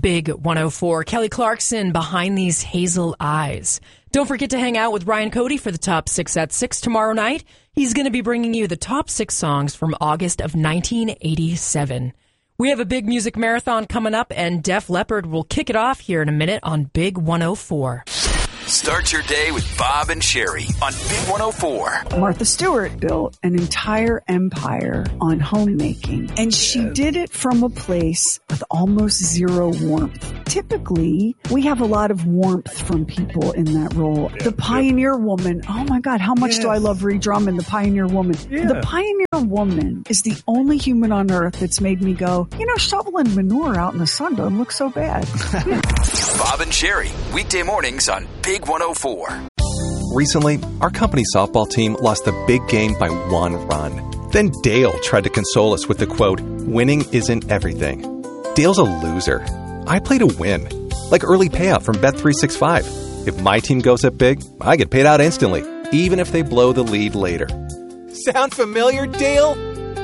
Big 104. Kelly Clarkson, Behind These Hazel Eyes. Don't forget to hang out with Ryan Cody for the Top 6 at 6 tomorrow night. He's going to be bringing you the top 6 songs from August of 1987. We have a big music marathon coming up, and Def Leppard will kick it off here in a minute on Big 104. Start your day with Bob and Sherry on Big 104. Martha Stewart built an entire empire on homemaking, and she did it from a place with almost zero warmth. Typically, we have a lot of warmth from people in that role. The Pioneer Woman, oh my God, how much do I love Ree Drummond, the Pioneer Woman. The Pioneer Woman is the only human on earth that's made me go, shoveling manure out in the sun doesn't look so bad. Bob and Sherry, weekday mornings on Big 104. Recently, our company softball team lost the big game by 1 run. Then Dale tried to console us with the quote, "Winning isn't everything." Dale's a loser. I play to win. Like early payout from Bet365. If my team goes up big, I get paid out instantly, even if they blow the lead later. Sound familiar, Dale?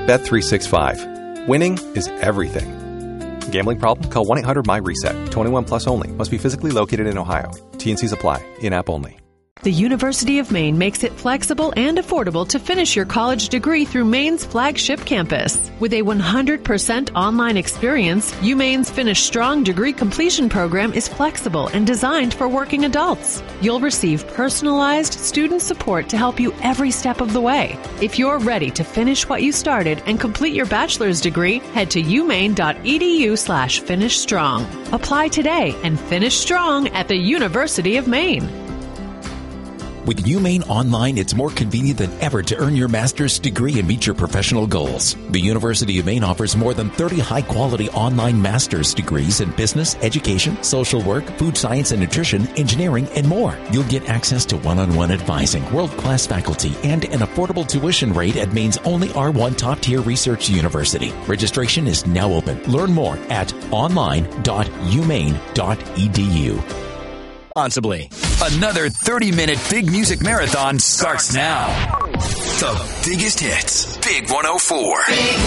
Bet365. Winning is everything. Gambling problem? Call 1-800-MY-RESET. 21 plus only. Must be physically located in Ohio. T&Cs apply. In-app only. The University of Maine makes it flexible and affordable to finish your college degree through Maine's flagship campus. With a 100% online experience, UMaine's Finish Strong degree completion program is flexible and designed for working adults. You'll receive personalized student support to help you every step of the way. If you're ready to finish what you started and complete your bachelor's degree, head to umaine.edu/finishstrong. Apply today and finish strong at the University of Maine. With UMaine Online, it's more convenient than ever to earn your master's degree and meet your professional goals. The University of Maine offers more than 30 high-quality online master's degrees in business, education, social work, food science and nutrition, engineering, and more. You'll get access to one-on-one advising, world-class faculty, and an affordable tuition rate at Maine's only R1 top-tier research university. Registration is now open. Learn more at online.umaine.edu. Responsibly. Another 30-minute big music marathon starts now. The biggest hits. Big 104. Big